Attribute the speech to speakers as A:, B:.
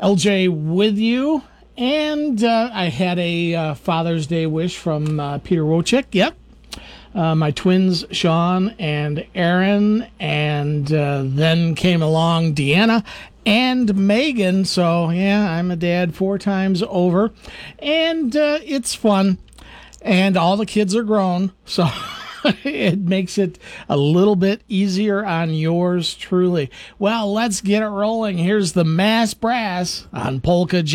A: LJ with you. And I had a Father's Day wish from Peter Wojcik. Yep. My twins, Sean and Aaron. And then came along Deanna and Megan. So, yeah, I'm a dad 4 times over. And it's fun. And all the kids are grown. So it makes it a little bit easier on yours truly. Well, let's get it rolling. Here's the Mass Brass on Polka